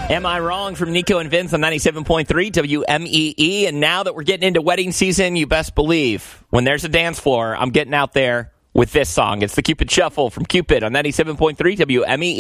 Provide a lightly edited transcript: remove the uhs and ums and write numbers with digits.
Am I Wrong from Nico and Vince on 97.3 WMEE. And now that we're getting into wedding season, you best believe when there's a dance floor, I'm getting out there with this song. It's the Cupid Shuffle from Cupid on 97.3 WMEE.